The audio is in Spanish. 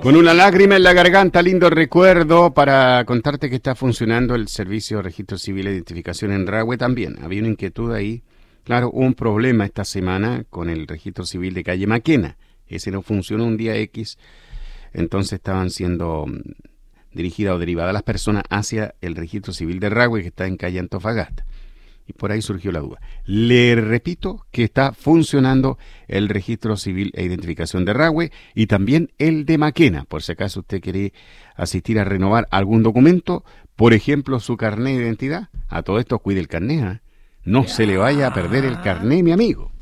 Con una lágrima en la garganta, lindo recuerdo para contarte que está funcionando el servicio de registro civil de identificación en Rahue también. Había una inquietud ahí. Claro, hubo un problema esta semana con el registro civil de calle Maquena. Ese no funcionó un día X, entonces estaban siendo dirigidas o derivadas las personas hacia el registro civil de Rahue, que está en calle Antofagasta. Y por ahí surgió la duda. Le repito que está funcionando el registro civil e identificación de Rahue y también el de Maquena, por si acaso usted quiere asistir a renovar algún documento, por ejemplo su carnet de identidad. A todo esto cuide el carnet, ¿eh? No se le vaya a perder el carnet, mi amigo.